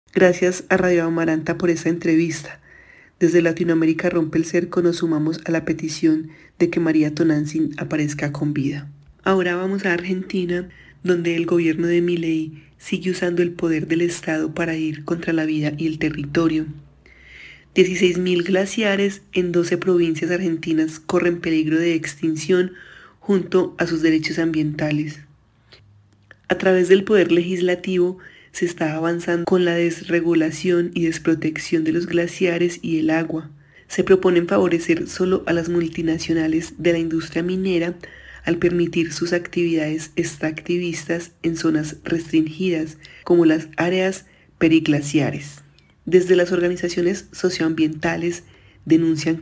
Gracias a Radio Amaranta por esta entrevista. Desde Latinoamérica Rompe el Cerco nos sumamos a la petición de que María Tonantzin aparezca con vida. Ahora vamos a Argentina, donde el gobierno de Milei sigue usando el poder del Estado para ir contra la vida y el territorio. 16.000 glaciares en 12 provincias argentinas corren peligro de extinción junto a sus derechos ambientales. A través del poder legislativo se está avanzando con la desregulación y desprotección de los glaciares y el agua. Se proponen favorecer solo a las multinacionales de la industria minera al permitir sus actividades extractivistas en zonas restringidas, como las áreas periglaciares. Desde las organizaciones socioambientales denuncian